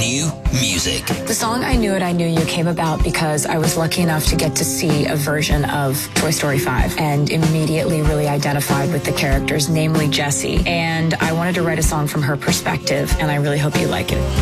new music. The song I Knew It, I Knew You came about because I was lucky enough to get to see a version of Toy Story 5 and immediately really identified with the characters, namely Jessie. And I wanted to write a song from her perspective, and I really hope you like it.